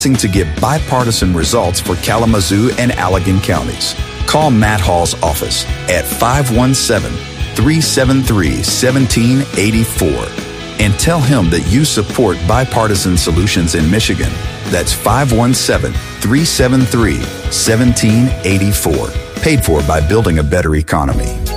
to get bipartisan results for Kalamazoo and Allegan counties. Call Matt Hall's office at 517-373-1784 and tell him that you support bipartisan solutions in Michigan. That's 517-373-1784. Paid for by Building a Better Economy.